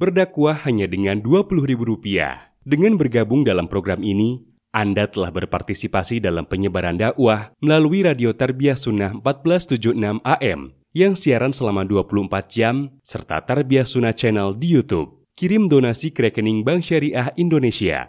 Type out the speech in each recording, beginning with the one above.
berdakwah hanya dengan Rp20.000. Dengan bergabung dalam program ini, Anda telah berpartisipasi dalam penyebaran dakwah melalui Radio Tarbiyah Sunnah 1476 AM yang siaran selama 24 jam serta Tarbiyah Sunnah Channel di YouTube. Kirim donasi ke rekening Bank Syariah Indonesia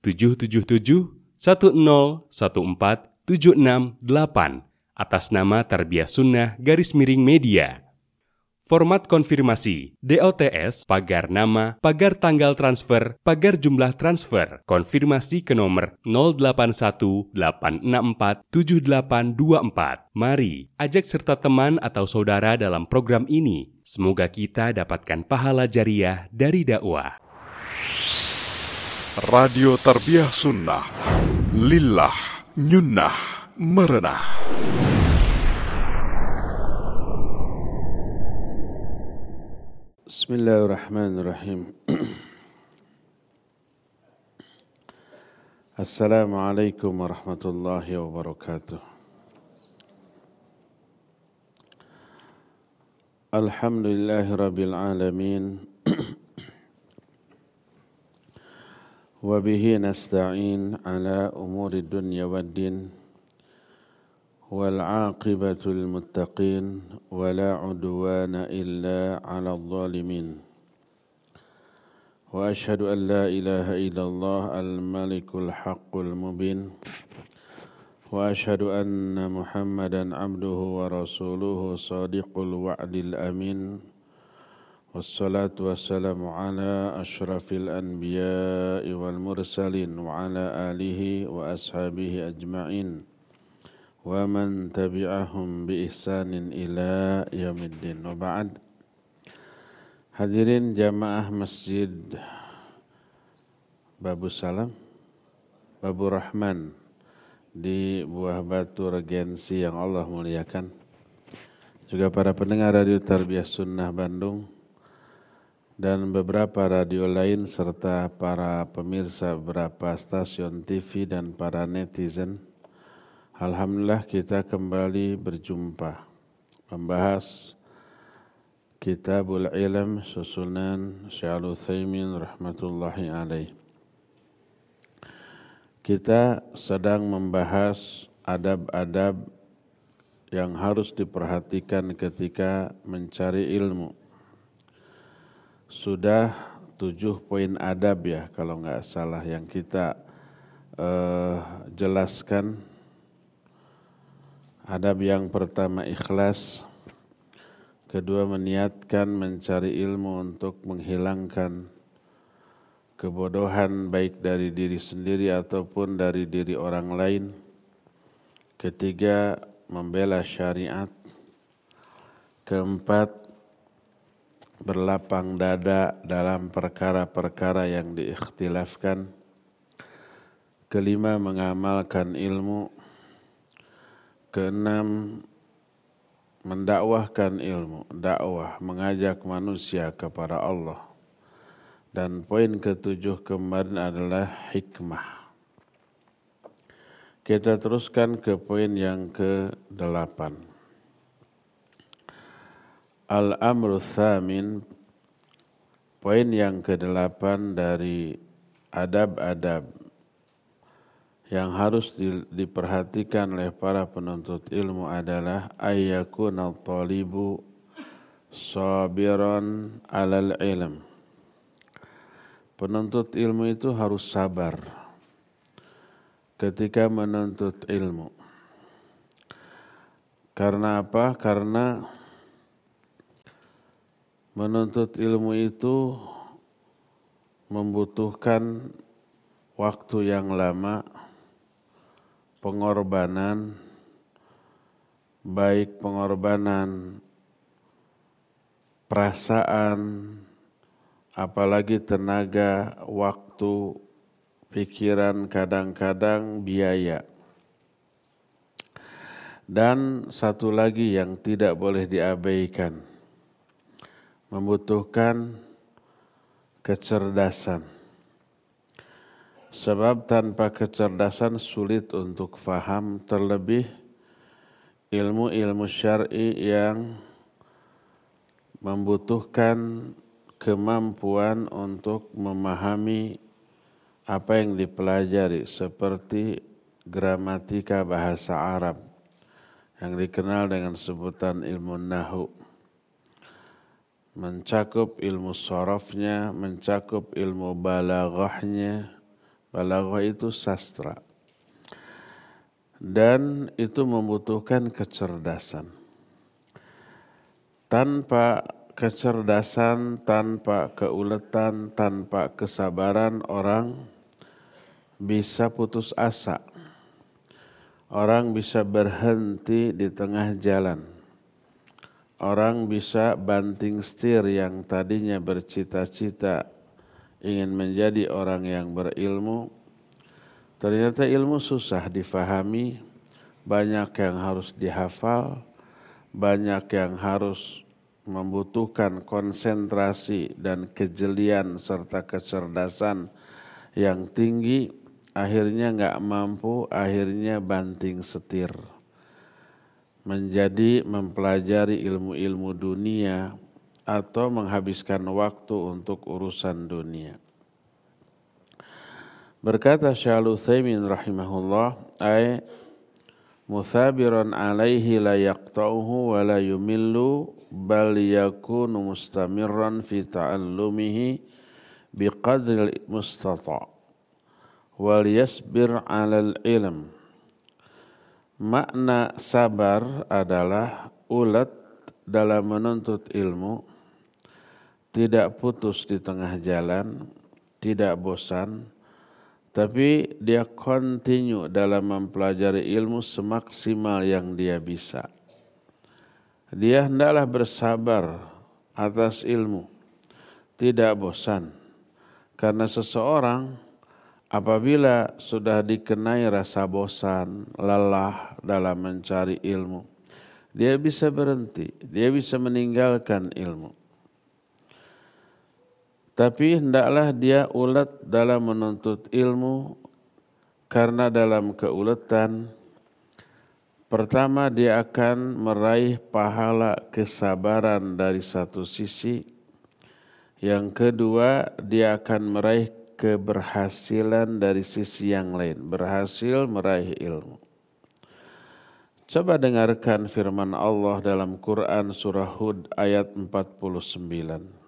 777-1014-768 atas nama Tarbiyah Sunnah _Media. Format konfirmasi, DOTS, pagar nama, pagar tanggal transfer, pagar jumlah transfer, konfirmasi ke nomor 0818647824. Mari, ajak serta teman atau saudara dalam program ini. Semoga kita dapatkan pahala jariah dari dakwah. Radio Tarbiyah Sunnah, Lillah, Nyunnah, Merenah. Bismillahirrahmanirrahim. Assalamualaikum warahmatullahi wabarakatuh. Alhamdulillahi rabbil alamin. Wabihi nasta'in ala umuri dunya waddin. والعاقبة للمتقين ولا عدوان إلا على الظالمين وأشهد أن لا إله إلا الله الملك الحق المبين وأشهد أن محمدا عبده ورسوله صادق الوعد الأمين والصلاة والسلام على أشرف الأنبياء والمرسلين وعلى آله وأصحابه أجمعين wa man tabi'ahum bi ihsanin ila yaumiddin. Wa ba'd. Hadirin jamaah Masjid Babu Salam, Babu Rahman di Buah Batu Regensi yang Allah muliakan. Juga para pendengar Radio Tarbiyah Sunnah Bandung dan beberapa radio lain serta para pemirsa beberapa stasiun TV dan para netizen. Alhamdulillah kita kembali berjumpa membahas Kitabul Ilm susunan Syekh Al-Utsaimin rahmatullahi alaih. Kita sedang membahas adab-adab yang harus diperhatikan ketika mencari ilmu. Sudah 7 poin adab ya kalau nggak salah yang kita jelaskan. Adab yang pertama ikhlas, kedua meniatkan mencari ilmu untuk menghilangkan kebodohan baik dari diri sendiri ataupun dari diri orang lain. Ketiga, membela syariat. Keempat, berlapang dada dalam perkara-perkara yang diikhtilafkan. Kelima, mengamalkan ilmu. Keenam, mendakwahkan ilmu, dakwah, mengajak manusia kepada Allah. Dan poin ketujuh kemarin adalah hikmah. Kita teruskan ke poin yang ke-8. Al-amru tsamin, poin yang ke-8 dari adab-adab yang harus diperhatikan oleh para penuntut ilmu adalah ayyakuna talibu sabiran alal ilm. Penuntut ilmu itu harus sabar ketika menuntut ilmu. Karena apa? Karena menuntut ilmu itu membutuhkan waktu yang lama, pengorbanan, baik pengorbanan perasaan, apalagi tenaga, waktu, pikiran, kadang-kadang biaya. Dan satu lagi yang tidak boleh diabaikan, membutuhkan kecerdasan. Sebab tanpa kecerdasan sulit untuk faham, terlebih ilmu-ilmu syar'i yang membutuhkan kemampuan untuk memahami apa yang dipelajari seperti gramatika bahasa Arab yang dikenal dengan sebutan ilmu nahwu, mencakup ilmu sorofnya, mencakup ilmu balaghahnya. Balaghah itu sastra. Dan itu membutuhkan kecerdasan. Tanpa kecerdasan, tanpa keuletan, tanpa kesabaran, orang bisa putus asa. Orang bisa berhenti di tengah jalan. Orang bisa banting setir yang tadinya bercita-cita ingin menjadi orang yang berilmu. Ternyata ilmu susah difahami, banyak yang harus dihafal, banyak yang harus membutuhkan konsentrasi dan kejelian serta kecerdasan yang tinggi, akhirnya nggak mampu, akhirnya banting setir. Menjadi mempelajari ilmu-ilmu dunia atau menghabiskan waktu untuk urusan dunia. Berkata Syekh Al-Utsaimin rahimahullah, ay muthabiran alaihi la yaqta'uhu wa la yumillu bal yakunu mustamirran fi ta'allumihi biqadri mustata' wal yasbir 'alal ilm. Makna sabar adalah ulet dalam menuntut ilmu, tidak putus di tengah jalan, tidak bosan, tapi dia continue dalam mempelajari ilmu semaksimal yang dia bisa. Dia hendaklah bersabar atas ilmu, tidak bosan. Karena seseorang apabila sudah dikenai rasa bosan, lelah dalam mencari ilmu, dia bisa berhenti, dia bisa meninggalkan ilmu. Tapi hendaklah dia ulet dalam menuntut ilmu, karena dalam keuletan, pertama dia akan meraih pahala kesabaran dari satu sisi, yang kedua dia akan meraih keberhasilan dari sisi yang lain, berhasil meraih ilmu. Coba dengarkan firman Allah dalam Quran surah Hud ayat 49.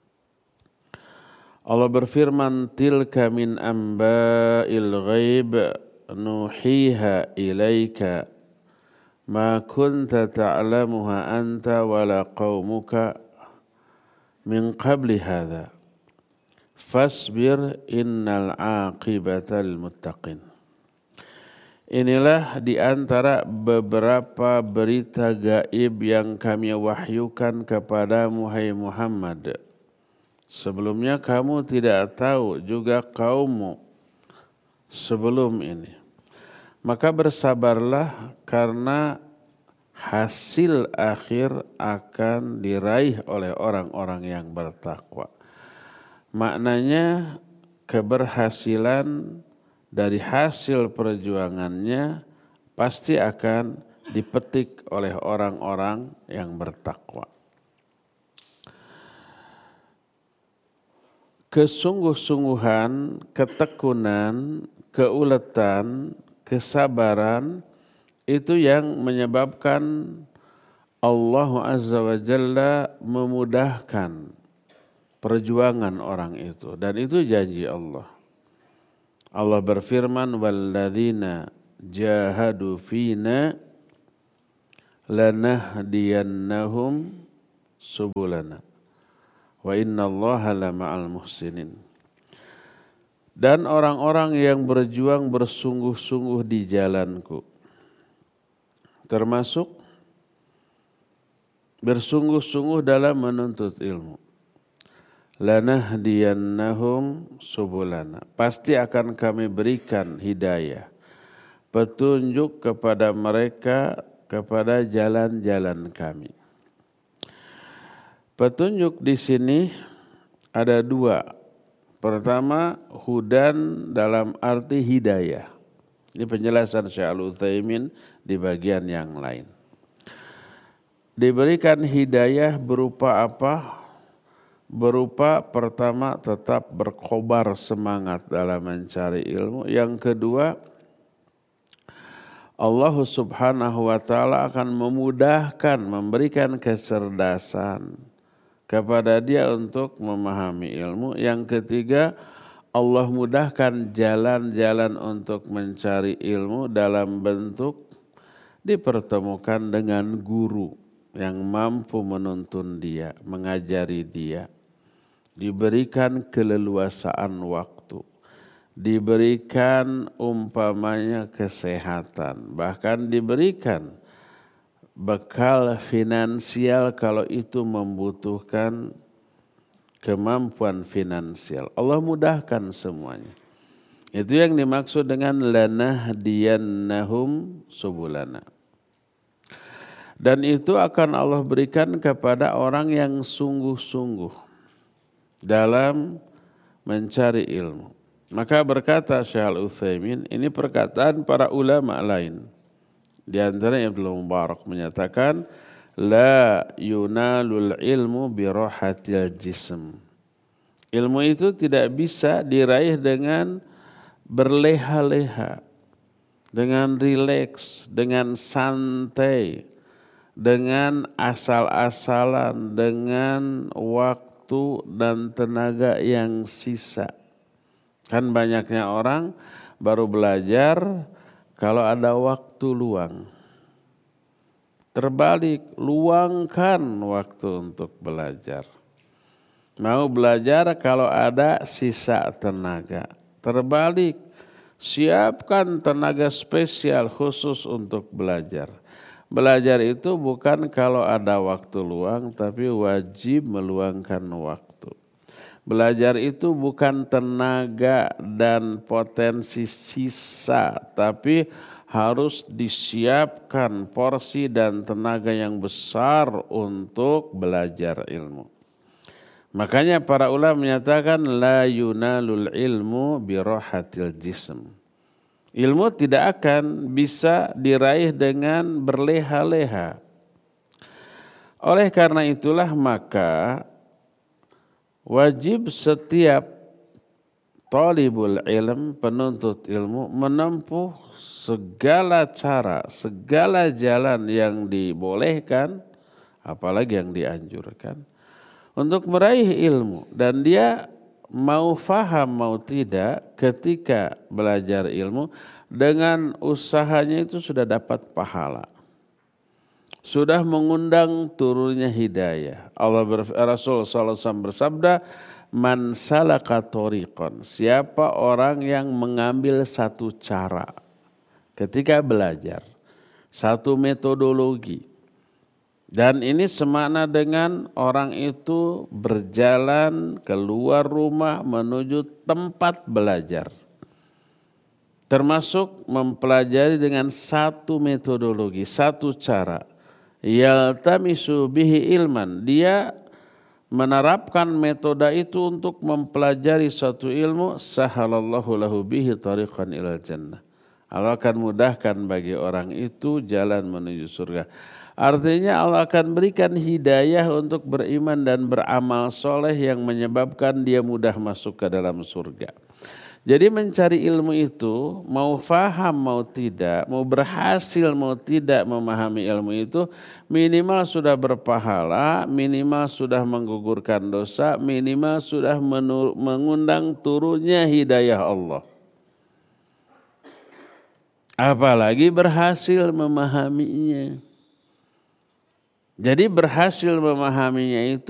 Allah berfirman, tilka min amba'il ghaib nuhiha ilaika ma kunta ta'lamuha anta wala qaumuka min qabli hadha fasbir innal aqibata lil muttaqin. Inilah di antara beberapa berita gaib yang kami wahyukan kepadamu, hai Muhammad. Sebelumnya kamu tidak tahu, juga kaummu sebelum ini. Maka bersabarlah karena hasil akhir akan diraih oleh orang-orang yang bertakwa. Maknanya keberhasilan dari hasil perjuangannya pasti akan dipetik oleh orang-orang yang bertakwa. Kesungguh-sungguhan, ketekunan, keuletan, kesabaran itu yang menyebabkan Allah Azza wa Jalla memudahkan perjuangan orang itu, dan itu janji Allah. Allah berfirman, walladzina jahadu fina lanahdiyannahum subulana wa innallaha lama'al muhsinin. Dan orang-orang yang berjuang bersungguh-sungguh di jalanku, termasuk bersungguh-sungguh dalam menuntut ilmu, lanahdiyannahum subulana, pasti akan kami berikan hidayah, petunjuk kepada mereka kepada jalan-jalan kami. Petunjuk di sini ada dua. Pertama, hudan dalam arti hidayah. Ini penjelasan Syekh Al-Utsaimin di bagian yang lain. Diberikan hidayah berupa apa? berupa pertama tetap berkobar semangat dalam mencari ilmu. Yang kedua, Allah Subhanahu wa taala akan memudahkan, memberikan kecerdasan kepada dia untuk memahami ilmu. Yang ketiga, Allah mudahkan jalan-jalan untuk mencari ilmu dalam bentuk dipertemukan dengan guru yang mampu menuntun dia, mengajari dia. Diberikan keleluasaan waktu, diberikan umpamanya kesehatan, bahkan diberikan bekal finansial kalau itu membutuhkan kemampuan finansial. Allah mudahkan semuanya. Itu yang dimaksud dengan lanahdiyannahum subulana. Dan itu akan Allah berikan kepada orang yang sungguh-sungguh dalam mencari ilmu. Maka berkata Syekh Al-Utsaimin, ini perkataan para ulama lain. Di antaranya Ibnu Mubarak menyatakan, la yunalul ilmu birohatil jism. Ilmu itu tidak bisa diraih dengan berleha-leha, dengan rileks, dengan santai, dengan asal-asalan, dengan waktu dan tenaga yang sisa. Kan banyaknya orang baru belajar kalau ada waktu luang. Terbalik, luangkan waktu untuk belajar. Mau belajar kalau ada sisa tenaga. Terbalik, siapkan tenaga spesial khusus untuk belajar. Belajar itu bukan kalau ada waktu luang, tapi wajib meluangkan waktu. Belajar itu bukan tenaga dan potensi sisa, tapi harus disiapkan porsi dan tenaga yang besar untuk belajar ilmu. Makanya para ulama menyatakan la yunalul ilmu birohatil jism. Ilmu tidak akan bisa diraih dengan berleha-leha. Oleh karena itulah maka wajib setiap talibul ilm, penuntut ilmu, menempuh segala cara, segala jalan yang dibolehkan, apalagi yang dianjurkan, untuk meraih ilmu. Dan dia mau faham mau tidak, ketika belajar ilmu, dengan usahanya itu sudah dapat pahala. Sudah mengundang turunnya hidayah. Rasul SAW bersabda, man salaka tariqan, siapa orang yang mengambil satu cara ketika belajar, satu metodologi, dan ini semakna dengan orang itu berjalan keluar rumah menuju tempat belajar, termasuk mempelajari dengan satu metodologi, satu cara, yaltamisu bihi ilman, dia menerapkan metode itu untuk mempelajari suatu ilmu, sahalallahu lahu bihi tariqan ilal jannah. Allah akan mudahkan bagi orang itu jalan menuju surga. Artinya Allah akan berikan hidayah untuk beriman dan beramal soleh yang menyebabkan dia mudah masuk ke dalam surga. Jadi mencari ilmu itu, mau faham mau tidak, mau berhasil mau tidak memahami ilmu itu, minimal sudah berpahala, minimal sudah menggugurkan dosa, minimal sudah mengundang turunnya hidayah Allah. Apalagi berhasil memahaminya. Jadi berhasil memahaminya itu